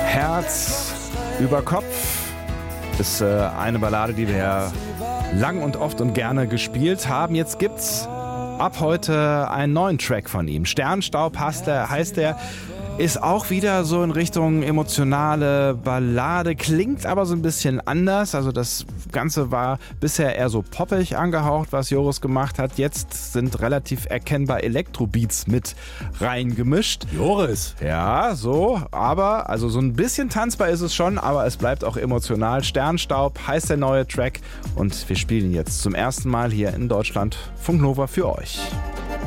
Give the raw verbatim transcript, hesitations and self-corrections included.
Herz über Kopf ist äh, eine Ballade, die wir ja lang und oft und gerne gespielt haben. Jetzt gibt's ab heute einen neuen Track von ihm. Sternstaub heißt der, heißt der. Ist auch wieder so in Richtung emotionale Ballade, klingt aber so ein bisschen anders. Also das Ganze war bisher eher so poppig angehaucht, was Joris gemacht hat. Jetzt sind relativ erkennbar Elektrobeats mit reingemischt. Joris? Ja, so, aber also so ein bisschen tanzbar ist es schon, aber es bleibt auch emotional. Sternstaub heißt der neue Track und wir spielen ihn jetzt zum ersten Mal hier in Deutschland Funk Nova für euch.